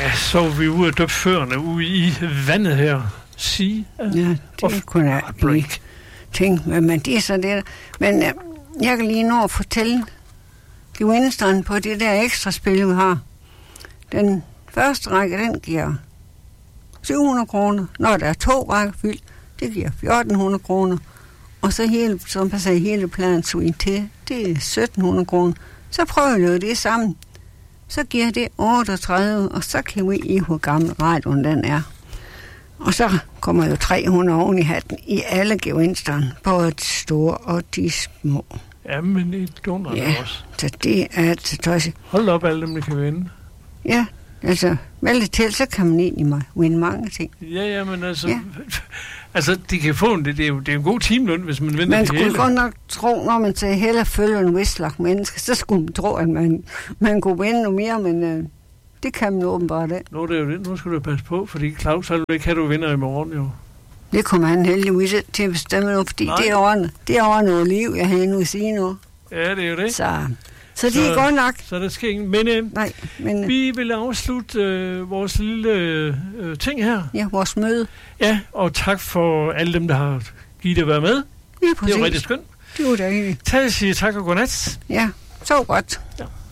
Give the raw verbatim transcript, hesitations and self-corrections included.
Ja, så vi ude af døbførende ude i vandet her. Sige. Ja, det kunne jeg ikke tænke, men det er så det. Men uh, jeg kan lige nå at fortælle gevinsterne på det der ekstra spil, vi har. Den første række, den giver syv hundrede kroner. Når der er to rækker fyldt, det giver fjorten hundrede kroner. Og så hele, som jeg sagde, hele planen swing til, det er sytten hundrede kroner. Så prøver jeg det sammen. Så giver det otteogtredive, og så kan vi i, hvor gammel radioen den er. Og så kommer jo tre hundrede oven i hatten i alle gevinsterne, både de store og de små. Jamen, det dunder ja, også. Så det er altså tøjse. Hold op, alle dem, der kan vinde. Ja, altså, vælge til, så kan man egentlig vinde mange ting. Ja, ja, men altså... Ja. Altså, de kan få en, det, det, er jo, det er en god timeløn, hvis man vinder man det hele. Man skulle godt nok tro, når man til heller følger en vis slags menneske, så skulle man tro, at man, man kunne vinde noget mere, men øh, det kan man åbenbart ikke. Nu er det jo det. Nu skal du passe på, fordi Claus, så ikke kan du vinder i morgen, jo. Det kommer han heldigvis til at bestemme nu, fordi Nej. det er over, det er over noget liv, jeg har endnu at sige nu. Ja, det er jo det. Så, så det så, er godt nok. Så der sker ingen. Men, øh, Nej, men øh, vi vil afslutte øh, vores lille øh, ting her. Ja, vores møde. Ja, og tak for alle dem, der har givet at være med. Ja, præcis. Det var rigtig skønt. Det var da egentlig. Tag og sige tak og godnat. Ja, så godt. Ja.